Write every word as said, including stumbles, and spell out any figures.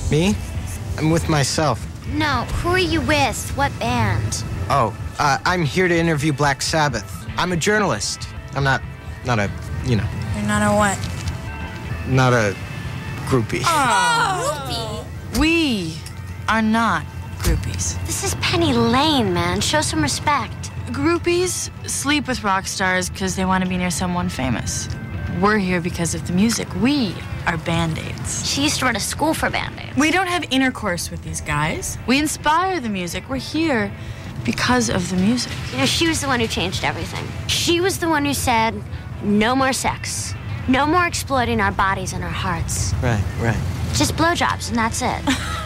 Me? I'm with myself. No, who are you with? What band? Oh, uh, I'm here to interview Black Sabbath. I'm a journalist. I'm not, not a, you know. You're not a what? Not a groupie. Oh. Groupie? We are not groupies. This is Penny Lane, man. Show some respect. Groupies sleep with rock stars because they want to be near someone famous. We're here because of the music. We are Band-Aids. She used to run a school for Band-Aids. We don't have intercourse with these guys. We inspire the music. We're here because of the music. You know, she was the one who changed everything. She was the one who said, no more sex. No more exploiting our bodies and our hearts. Right, right. Just blowjobs, and that's it.